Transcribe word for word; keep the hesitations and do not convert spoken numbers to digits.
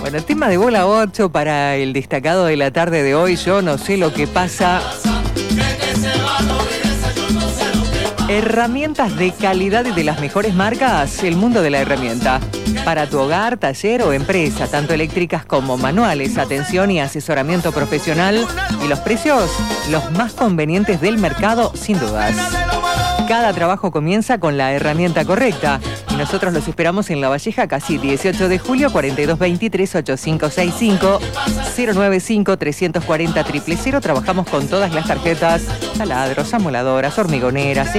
Bueno, tema de bola ocho para el destacado de la tarde de hoy. Yo no sé lo que pasa. Herramientas de calidad y de las mejores marcas, el mundo de la herramienta. Para tu hogar, taller o empresa, tanto eléctricas como manuales, atención y asesoramiento profesional. Y los precios, los más convenientes del mercado, sin dudas. Cada trabajo comienza con la herramienta correcta. Y nosotros los esperamos en La Valleja, casi dieciocho de julio, cuarenta y dos veintitrés, ochenta y cinco sesenta y cinco, cero noventa y cinco, trescientos cuarenta, cero cero cero. Trabajamos con todas las tarjetas, taladros, amoladoras, hormigoneras,